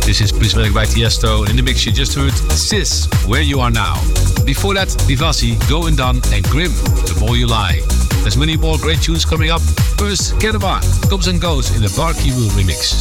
This is Prismatic by Tiesto. In the mix you just heard Sis, Where You Are Now. Before that, Vivasi, Going Down and Grim, The More You Lie. There's many more great tunes coming up. First, Kenova, Comes and Goes in the Bar Key Rule remix.